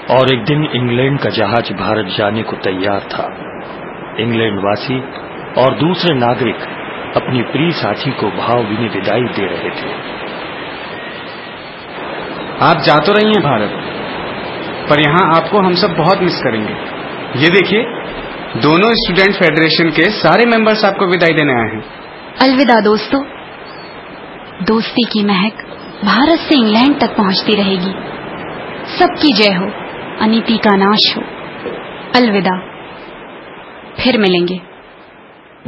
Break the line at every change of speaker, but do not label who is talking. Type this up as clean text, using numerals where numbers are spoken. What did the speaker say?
और एक दिन इंग्लैंड का जहाज भारत जाने को तैयार था। इंग्लैंड वासी और दूसरे नागरिक अपनी प्रिय साथी को भावभीनी विदाई दे रहे थे।
आप जा तो रही हैं भारत, पर यहाँ आपको हम सब बहुत मिस करेंगे। ये देखिए, दोनों स्टूडेंट फेडरेशन के सारे मेंबर्स आपको विदाई देने आए हैं।
अलविदा दोस्तों। दोस्ती की महक भारत से इंग्लैंड तक पहुंचती रहेगी। सबकी जय हो, अनीति का नाश हो। अलविदा, फिर मिलेंगे।